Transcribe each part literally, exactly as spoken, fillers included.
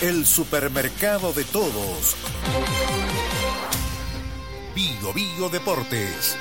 el supermercado de todos. Bio Bio Deportes.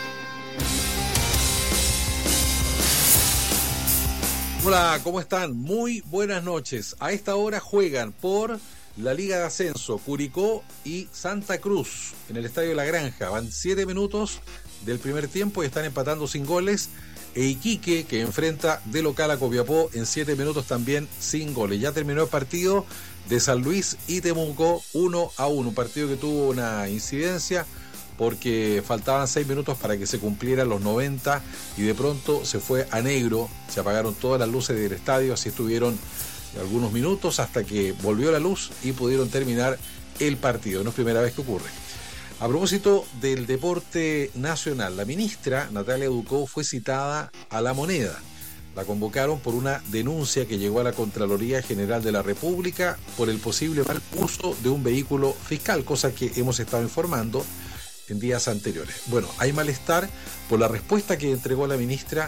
Hola, ¿cómo están? Muy buenas noches. A esta hora juegan por la Liga de Ascenso Curicó y Santa Cruz en el Estadio La Granja. Van siete minutos del primer tiempo y están empatando sin goles. E Iquique, que enfrenta de local a Copiapó, en siete minutos también sin goles. Ya terminó el partido de San Luis y Temuco uno a uno. Un partido que tuvo una incidencia porque faltaban seis minutos para que se cumplieran los noventa y de pronto se fue a negro, se apagaron todas las luces del estadio, así estuvieron algunos minutos hasta que volvió la luz y pudieron terminar el partido. No es primera vez que ocurre. A propósito del deporte nacional, la ministra Natalia Ducó fue citada a La Moneda. La convocaron por una denuncia que llegó a la Contraloría General de la República por el posible mal uso de un vehículo fiscal, cosa que hemos estado informando en días anteriores. Bueno, hay malestar por la respuesta que entregó la ministra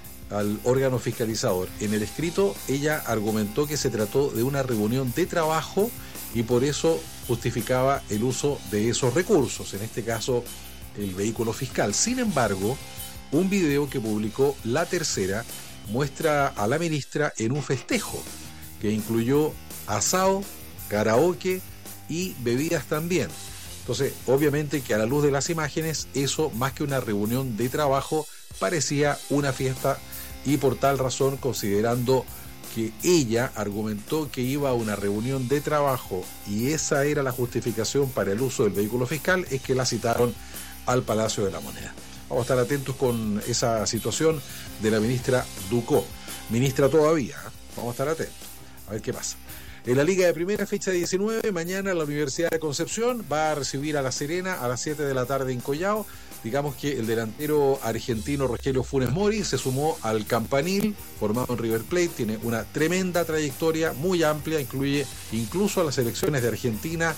al órgano fiscalizador. En el escrito, ella argumentó que se trató de una reunión de trabajo y por eso justificaba el uso de esos recursos, en este caso el vehículo fiscal. Sin embargo, un video que publicó La Tercera muestra a la ministra en un festejo que incluyó asado, karaoke y bebidas también. Entonces, obviamente que a la luz de las imágenes, eso más que una reunión de trabajo parecía una fiesta y por tal razón, considerando que ella argumentó que iba a una reunión de trabajo y esa era la justificación para el uso del vehículo fiscal, es que la citaron al Palacio de la Moneda. Vamos a estar atentos con esa situación de la ministra Ducó. Ministra todavía, ¿eh? Vamos a estar atentos, a ver qué pasa. En la Liga de Primera, fecha diecinueve, mañana la Universidad de Concepción va a recibir a La Serena a las siete de la tarde en Collao. Digamos que el delantero argentino Rogelio Funes Mori se sumó al campanil formado en River Plate, tiene una tremenda trayectoria muy amplia, incluye incluso a las selecciones de Argentina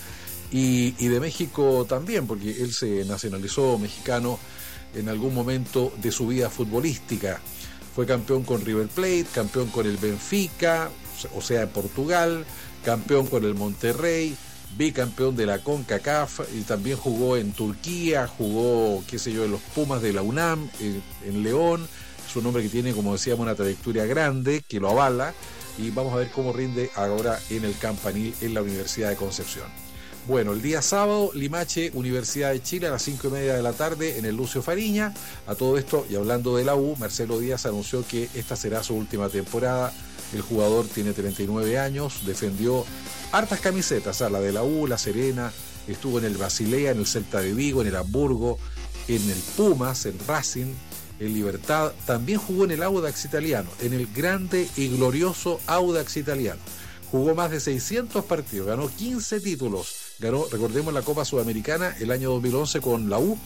y, y de México también, porque él se nacionalizó mexicano en algún momento de su vida futbolística. Fue campeón con River Plate, campeón con el Benfica, o sea, en Portugal, campeón con el Monterrey, bicampeón de la CONCACAF y también jugó en Turquía, jugó, qué sé yo, en los Pumas de la UNAM, en, en León. Es un hombre que tiene, como decíamos, una trayectoria grande que lo avala y vamos a ver cómo rinde ahora en el campanil en la Universidad de Concepción. Bueno, el día sábado, Limache, Universidad de Chile, a las cinco y media de la tarde en el Lucio Fariña. A todo esto, y hablando de la U, Marcelo Díaz anunció que esta será su última temporada. El jugador tiene treinta y nueve años, defendió hartas camisetas, a la de la U, La Serena, estuvo en el Basilea, en el Celta de Vigo, en el Hamburgo, en el Pumas, en Racing, en Libertad. También jugó en el Audax Italiano, en el grande y glorioso Audax Italiano. Jugó más de seiscientos partidos, ganó quince títulos. Ganó, recordemos, la Copa Sudamericana el año dos mil once con la U.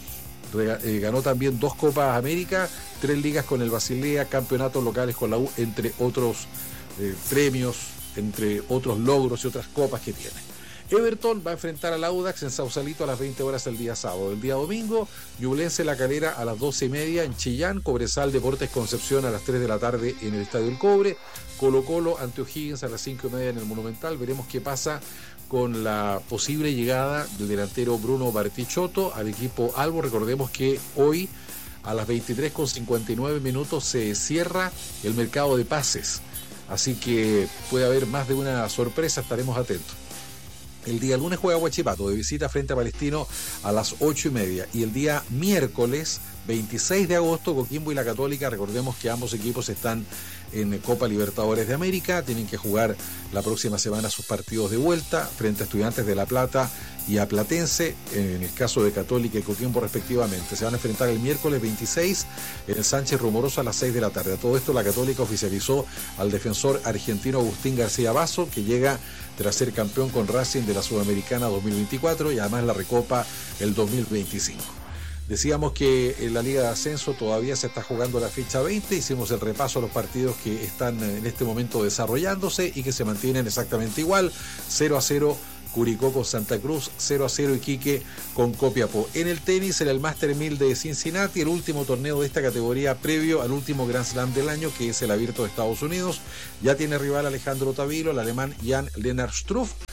Ganó también dos Copas América, tres ligas con el Basilea, campeonatos locales con la U, entre otros eh, premios, entre otros logros y otras copas que tiene. Everton va a enfrentar al Audax en Sausalito a las veinte horas el día sábado. El día domingo, Ñublense La Calera a las doce y media en Chillán, Cobresal Deportes Concepción a las tres de la tarde en el Estadio El Cobre, Colo Colo ante O'Higgins a las cinco y media en el Monumental. Veremos qué pasa con la posible llegada del delantero Bruno Bartichotto al equipo albo. Recordemos que hoy a las veintitrés con cincuenta y nueve minutos se cierra el mercado de pases, así que puede haber más de una sorpresa, estaremos atentos. El día lunes juega Huachipato de visita frente a Palestino a las ocho y media y el día miércoles veintiséis de agosto Coquimbo y la Católica. Recordemos que ambos equipos están en Copa Libertadores de América, tienen que jugar la próxima semana sus partidos de vuelta frente a Estudiantes de La Plata y a Platense, en el caso de Católica y Coquimbo respectivamente. Se van a enfrentar el miércoles veintiséis en el Sánchez Rumoroso a las seis de la tarde. A todo esto, la Católica oficializó al defensor argentino Agustín García Basso, que llega tras ser campeón con Racing de la Sudamericana dos mil veinticuatro y además la Recopa el dos mil veinticinco. Decíamos que en la Liga de Ascenso todavía se está jugando la fecha veinte, hicimos el repaso a los partidos que están en este momento desarrollándose y que se mantienen exactamente igual, cero a cero Curicó con Santa Cruz, cero a cero Iquique con Copiapó. En el tenis, en el Master mil de Cincinnati, el último torneo de esta categoría previo al último Grand Slam del año, que es el Abierto de Estados Unidos, ya tiene rival Alejandro Tavilo, el alemán Jan-Lennart Struff,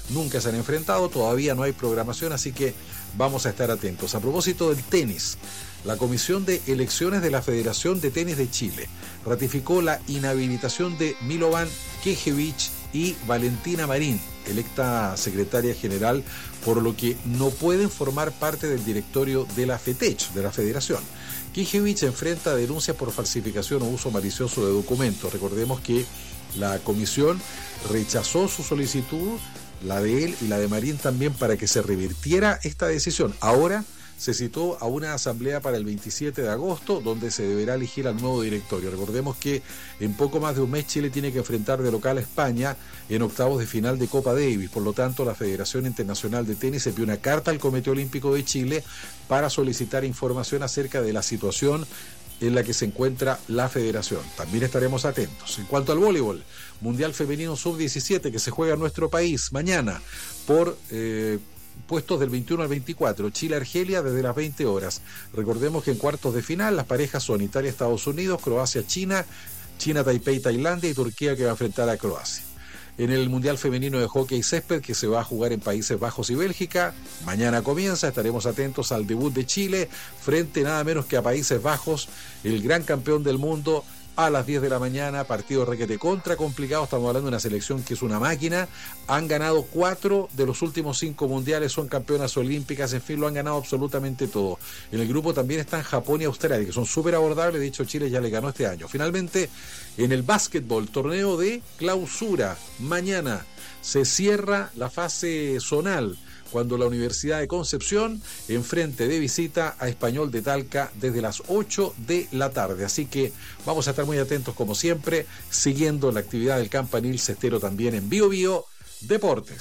nunca se han enfrentado, todavía no hay programación, así que vamos a estar atentos. A propósito del tenis, la Comisión de Elecciones de la Federación de Tenis de Chile ratificó la inhabilitación de Milovan Knežević y Valentina Marín, electa secretaria general, por lo que no pueden formar parte del directorio de la FETECH, de la Federación. Knežević enfrenta denuncias por falsificación o uso malicioso de documentos. Recordemos que la comisión rechazó su solicitud, la de él y la de Marín también, para que se revirtiera esta decisión. Ahora se citó a una asamblea para el veintisiete de agosto, donde se deberá elegir al nuevo directorio. Recordemos que en poco más de un mes Chile tiene que enfrentar de local a España en octavos de final de Copa Davis. Por lo tanto, la Federación Internacional de Tenis envió una carta al Comité Olímpico de Chile para solicitar información acerca de la situación en la que se encuentra la federación. También estaremos atentos. En cuanto al voleibol, Mundial Femenino sub diecisiete que se juega en nuestro país mañana por eh, puestos del veintiuno al veinticuatro, Chile-Argelia desde las veinte horas. Recordemos que en cuartos de final las parejas son Italia-Estados Unidos, Croacia-China, China-Taipei-Tailandia y Turquía, que va a enfrentar a Croacia. En el Mundial Femenino de Hockey Césped, que se va a jugar en Países Bajos y Bélgica, mañana comienza, estaremos atentos al debut de Chile frente nada menos que a Países Bajos, el gran campeón del mundo, a las diez de la mañana, partido requete contra complicado. Estamos hablando de una selección que es una máquina. Han ganado cuatro de los últimos cinco mundiales, son campeonas olímpicas, en fin, lo han ganado absolutamente todo. En el grupo también están Japón y Australia, que son súper abordables. De hecho, Chile ya le ganó este año. Finalmente, en el básquetbol, torneo de clausura, mañana se cierra la fase zonal, cuando la Universidad de Concepción enfrente de visita a Español de Talca desde las ocho de la tarde. Así que vamos a estar muy atentos, como siempre, siguiendo la actividad del Campanil Cestero también en Bio Bio Deportes.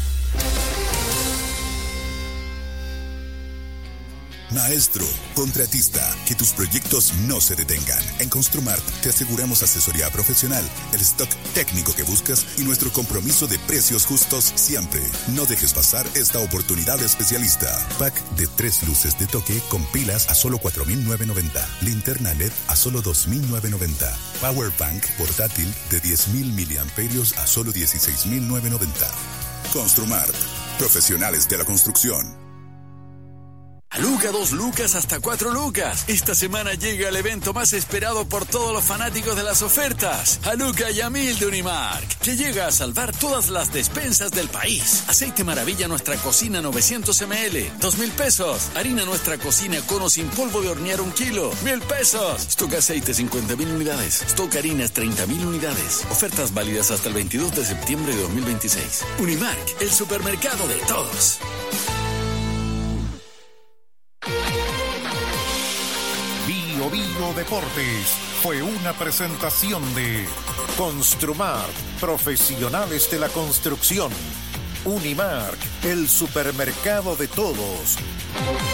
Maestro, contratista, que tus proyectos no se detengan. En Construmart te aseguramos asesoría profesional, el stock técnico que buscas y nuestro compromiso de precios justos siempre. No dejes pasar esta oportunidad especialista. Pack de tres luces de toque con pilas a solo cuatro mil novecientos noventa. Linterna L E D a solo dos mil novecientos noventa. Power Bank portátil de diez mil miliamperios a solo dieciséis mil novecientos noventa. Construmart, profesionales de la construcción. Luca, dos lucas hasta cuatro lucas. Esta semana llega el evento más esperado por todos los fanáticos de las ofertas. A Luca y a Mil de Unimark, que llega a salvar todas las despensas del país. Aceite Maravilla Nuestra Cocina novecientos mililitros, dos mil pesos. Harina Nuestra Cocina Cono sin polvo de hornear un kilo, mil pesos. Stock aceite cincuenta mil unidades. Stock harinas treinta mil unidades. Ofertas válidas hasta el veintidós de septiembre de dos mil veintiséis. Unimark, el supermercado de todos. Bio Bio Deportes fue una presentación de Construmart, profesionales de la construcción. Unimark, el supermercado de todos.